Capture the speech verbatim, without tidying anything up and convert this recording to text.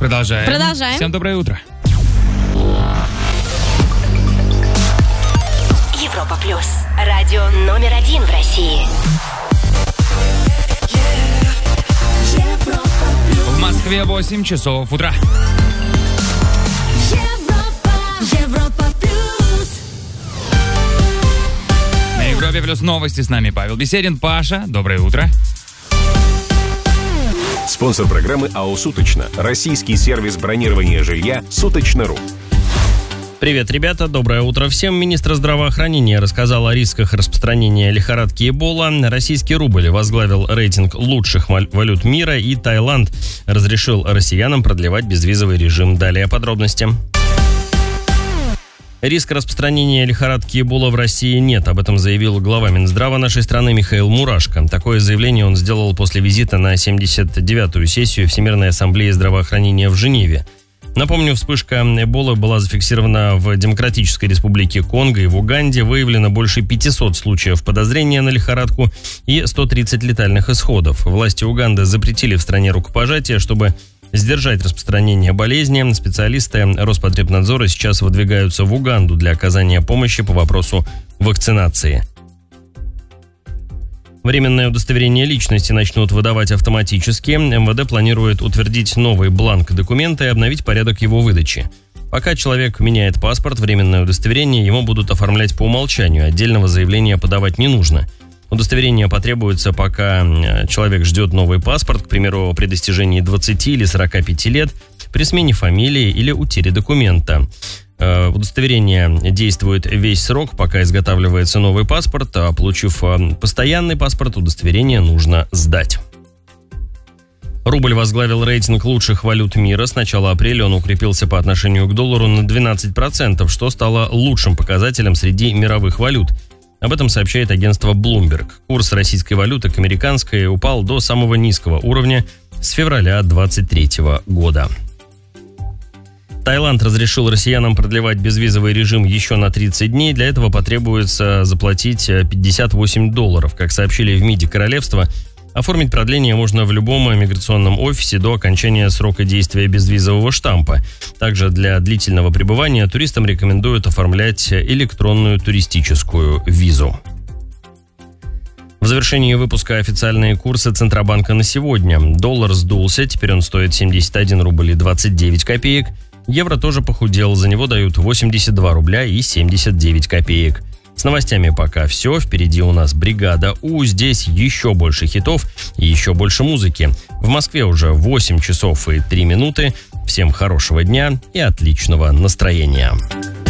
Продолжаем. Продолжаем. Всем доброе утро. Европа плюс. Радио номер один в России. В Москве восемь часов утра. На Европе плюс новости, с нами Павел Беседин. Паша, доброе утро. Спонсор программы АО «Суточно». Российский сервис бронирования жилья «Суточно.ру». Привет, ребята, доброе утро всем. Министр здравоохранения рассказал о рисках распространения лихорадки Эбола. Российский рубль возглавил рейтинг лучших валют мира, и Таиланд разрешил россиянам продлевать безвизовый режим. Далее подробности. Риска распространения лихорадки Эбола в России нет. Об этом заявил глава Минздрава нашей страны Михаил Мурашко. Такое заявление он сделал после визита на семьдесят девятую сессию Всемирной ассамблеи здравоохранения в Женеве. Напомню, вспышка Эболы была зафиксирована в Демократической Республике Конго и в Уганде. Выявлено больше пятисот случаев подозрения на лихорадку и сто тридцать летальных исходов. Власти Уганды запретили в стране рукопожатие, чтобы сдержать распространение болезни. Специалисты Роспотребнадзора сейчас выдвигаются в Уганду для оказания помощи по вопросу вакцинации. Временное удостоверение личности начнут выдавать автоматически. эм вэ дэ планирует утвердить новый бланк документа и обновить порядок его выдачи. Пока человек меняет паспорт, временное удостоверение ему будут оформлять по умолчанию. Отдельного заявления подавать не нужно. Удостоверение потребуется, пока человек ждет новый паспорт, к примеру, при достижении двадцати или сорока пяти лет, при смене фамилии или утере документа. Удостоверение действует весь срок, пока изготавливается новый паспорт, а получив постоянный паспорт, удостоверение нужно сдать. Рубль возглавил рейтинг лучших валют мира. С начала апреля он укрепился по отношению к доллару на двенадцать процентов, что стало лучшим показателем среди мировых валют. Об этом сообщает агентство Bloomberg. Курс российской валюты к американской упал до самого низкого уровня с февраля двадцать третьего года. Таиланд разрешил россиянам продлевать безвизовый режим еще на тридцать дней. Для этого потребуется заплатить пятьдесят восемь долларов. Как сообщили в МИДе королевства, оформить продление можно в любом миграционном офисе до окончания срока действия безвизового штампа. Также для длительного пребывания туристам рекомендуют оформлять электронную туристическую визу. В завершении выпуска официальные курсы Центробанка на сегодня. Доллар сдулся, теперь он стоит семьдесят один рубль и двадцать девять копеек. Евро тоже похудел, за него дают восемьдесят два рубля и семьдесят девять копеек. С новостями пока все. Впереди у нас бригада У. Здесь еще больше хитов и еще больше музыки. В Москве уже восемь часов и три минуты. Всем хорошего дня и отличного настроения.